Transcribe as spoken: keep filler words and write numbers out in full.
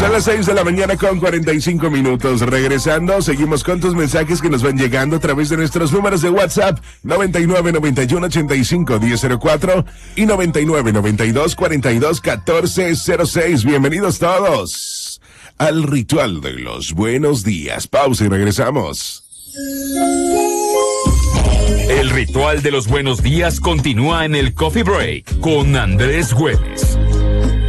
Son las seis de la mañana con cuarenta y cinco minutos. Regresando, seguimos con tus mensajes que nos van llegando a través de nuestros números de WhatsApp noventa y nueve, noventa y uno, ochenta y cinco, diez cero cuatro y noventa y nueve, noventa y dos, cuarenta y dos, catorce cero seis. Bienvenidos todos al ritual de los buenos días. Pausa y regresamos. El ritual de los buenos días continúa en el Coffee Break con Andrés Güemes.